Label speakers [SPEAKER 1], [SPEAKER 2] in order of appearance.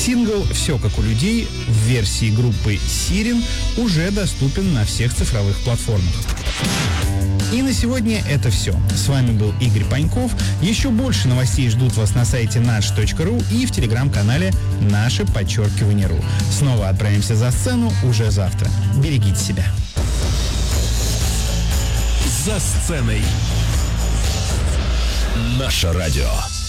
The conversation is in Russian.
[SPEAKER 1] Сингл «Все как у людей» в версии группы Сирен уже доступен на всех цифровых платформах. И на сегодня это все. С вами был Игорь Паньков. Еще больше новостей ждут вас на сайте nash.ru и в телеграм-канале @наше_ру. Снова отправимся за сцену уже завтра. Берегите себя.
[SPEAKER 2] За сценой. Наше радио.